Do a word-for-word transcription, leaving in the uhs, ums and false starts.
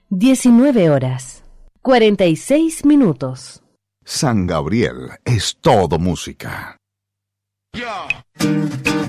diecinueve horas, cuarenta y seis minutos. San Gabriel es todo música. Yeah.